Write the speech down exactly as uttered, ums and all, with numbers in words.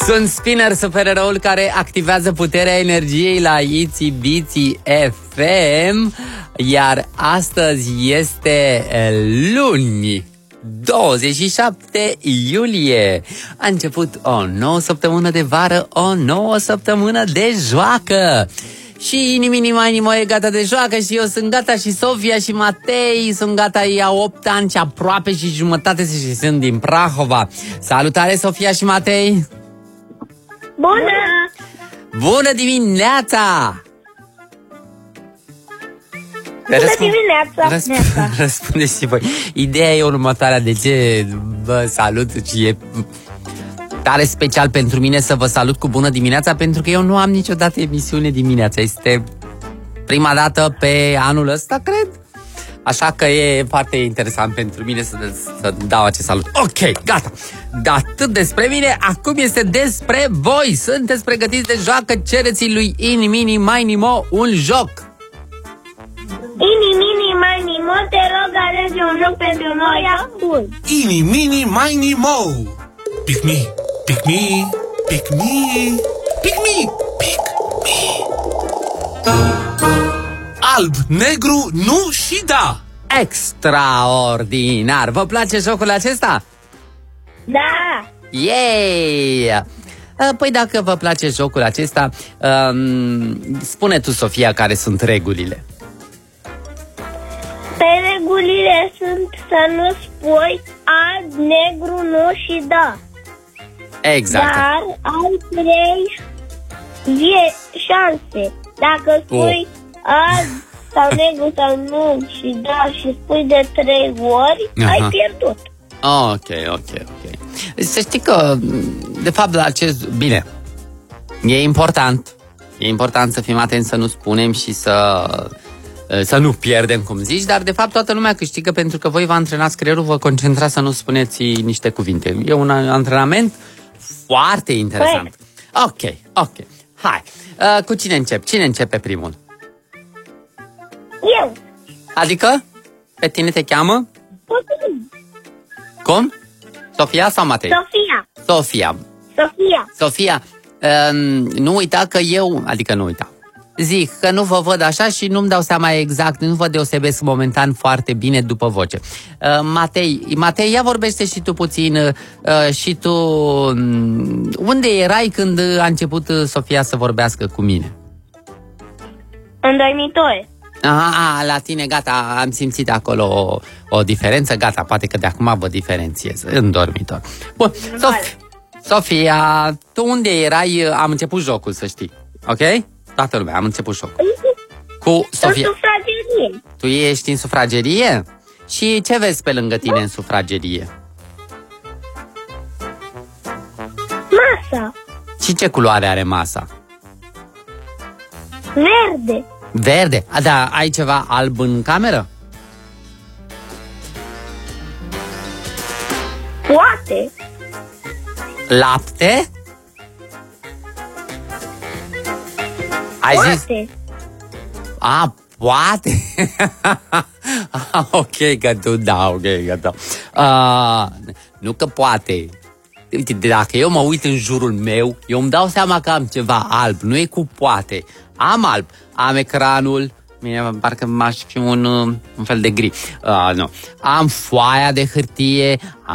Sunt Spinner, supereroul care activează puterea energiei la Itsy Bitsy F M. Iar astăzi este luni, douăzeci și șapte iulie. A început o nouă săptămână de vară, o nouă săptămână de joacă. Și nimeni mai nimeni e gata de joacă și eu sunt gata și Sofia și Matei sunt gata, ei au opt ani și aproape și jumătate și sunt din Prahova. Salutare Sofia și Matei! Bună! Bună dimineața! Bună Răspund, dimineața! răspund, răspundeți și voi. Ideea e următoarea. De ce vă salut și e tare special pentru mine să vă salut cu bună dimineața? Pentru că eu nu am niciodată emisiune dimineața. Este prima dată pe anul ăsta, cred. Așa că e foarte interesant pentru mine să, să dau acest salut. Ok, gata. De atât despre mine, acum este despre voi. Sunteți pregătiți de joacă? Cereți lui Ini, Mini, Mini, Mo un joc. Ini, mini, mini, mo, te rog, alege un joc pentru noi acum. Ini, mini, mini, mo. Pick me, pick me, pick me, pick me, pick me. Alb, negru, nu și da. Extraordinar! Vă place jocul acesta? Da! Yay! Păi dacă vă place jocul acesta, um, spune tu, Sofia, care sunt regulile. Pe regulile sunt să nu spui alb, negru, nu și da. Exact. Dar ai trei vie șanse. Dacă spui oh. alb sau negru sau nu și da și spui de trei ori, Aha. ai pierdut. Ok, ok, ok. Să știi că, de fapt, la acest... Bine, e important. E important să fim atenți să nu spunem și să... să nu pierdem, cum zici, dar de fapt toată lumea câștigă pentru că voi vă antrenați creierul, vă concentrați să nu spuneți niște cuvinte. E un antrenament foarte interesant. Ok, ok. Hai. Uh, cu cine încep? Cine începe primul? Eu. Adică? Pe tine te cheamă? Cum? Sofia sau Matei? Sofia. Sofia. Sofia. Sofia, uh, nu uita că eu, adică nu uita, zic că nu vă văd așa și nu-mi dau seama exact, nu vă deosebesc momentan foarte bine după voce. Uh, Matei, Matei, ia vorbește și tu puțin uh, și tu, um, unde erai când a început Sofia să vorbească cu mine? În dormitor. Aha, la tine, gata, am simțit acolo o, o diferență, gata, poate că de acum vă diferențiez în dormitor. Bun, Sof- Sofia, tu unde erai? Am început jocul, să știi, ok? Toată lumea, am început jocul. Cu Sofia. În sufragerie. Tu ești în sufragerie? Și ce vezi pe lângă tine în sufragerie? Masa. Și ce culoare are masa? Verde. Verde. A, da, ai ceva alb în cameră? Poate. Lapte? Ai Poate. zis? A, poate. ah, ok, că tu, da, ok, că tu. Uh, nu că poate. Uite, dacă eu mă uit în jurul meu, eu îmi dau seama că am ceva alb. Nu e cu poate. Am alb. Am ecranul. Mie parcă m-aș fi un, un fel de gri. Uh, nu. Am foaia de hârtie.